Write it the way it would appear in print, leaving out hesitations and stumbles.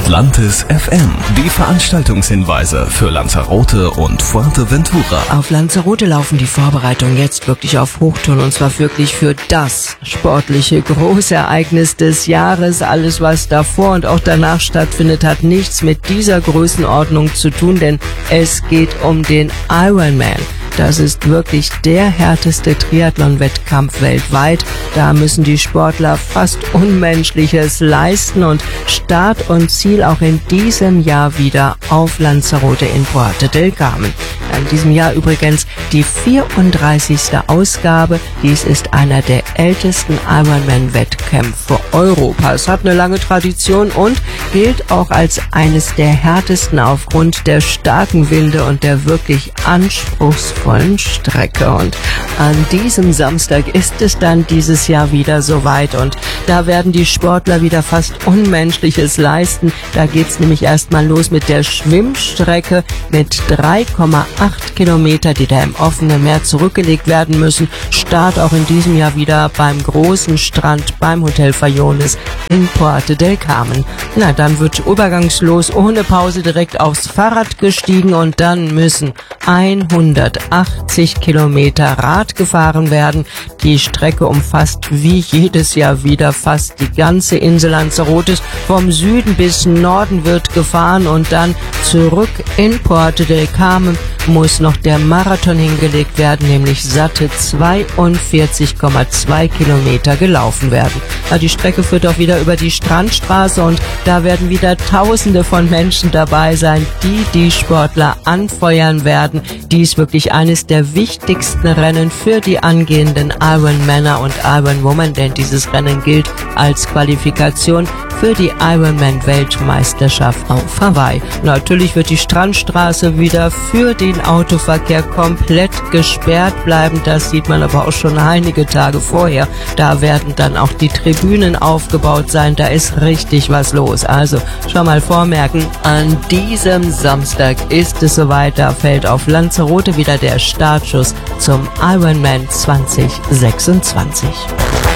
Atlantis FM. Die Veranstaltungshinweise für Lanzarote und Fuerteventura. Auf Lanzarote laufen die Vorbereitungen jetzt wirklich auf Hochtouren, und zwar wirklich für das sportliche Großereignis des Jahres. Alles, was davor und auch danach stattfindet, hat nichts mit dieser Größenordnung zu tun, denn es geht um den Ironman. Das ist wirklich der härteste Triathlon-Wettkampf weltweit. Da müssen die Sportler fast Unmenschliches leisten und Start und Ziel auch in diesem Jahr wieder auf Lanzarote in Puerto del Carmen. In diesem Jahr übrigens die 34. Ausgabe. Dies ist einer der ältesten Ironman-Wettkämpfe Europas. Hat eine lange Tradition und gilt auch als eines der härtesten aufgrund der starken Winde und der wirklich anspruchsvollen Strecke. Und an diesem Samstag ist es dann dieses Jahr wieder soweit und da werden die Sportler wieder fast Unmenschliches leisten. Da geht's nämlich erstmal los mit der Schwimmstrecke mit 3,8 Kilometer, die da im offenen Meer zurückgelegt werden müssen. Start auch in diesem Jahr wieder beim großen Strand beim Hotel Fayones in Puerto del Carmen. Na, dann wird übergangslos ohne Pause direkt aufs Fahrrad gestiegen und dann müssen 180 Kilometer Rad gefahren werden. Die Strecke umfasst wie jedes Jahr wieder fast die ganze Insel Lanzarote. Vom Süden bis Norden wird gefahren und dann zurück in Puerto del Carmen muss noch der Marathon hingelegt werden, nämlich satte 42,2 Kilometer gelaufen werden. Die Strecke führt auch wieder über die Strandstraße und da werden wieder Tausende von Menschen dabei sein, die die Sportler anfeuern werden. Dies wirklich eines der wichtigsten Rennen für die angehenden Ironmänner und Ironwomen, denn dieses Rennen gilt als Qualifikation für die Ironman-Weltmeisterschaft auf Hawaii. Natürlich wird die Strandstraße wieder für den Autoverkehr komplett gesperrt bleiben. Das sieht man aber auch schon einige Tage vorher. Da werden dann auch die Tribünen aufgebaut sein. Da ist richtig was los. Also schon mal vormerken, an diesem Samstag ist es soweit. Da fällt auf Lanzarote wieder der Startschuss zum Ironman 2026.